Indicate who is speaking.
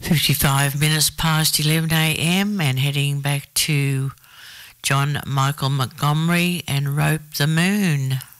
Speaker 1: 55 minutes past 11 a.m. and heading back to John Michael Montgomery and Rope the Moon.